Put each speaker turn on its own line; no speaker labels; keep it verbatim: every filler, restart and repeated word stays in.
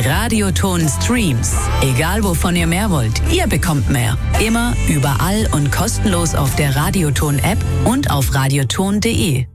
Radioton Streams. Egal wovon ihr mehr wollt, ihr bekommt mehr. Immer, überall und kostenlos auf der Radioton App und auf radioton punkt de.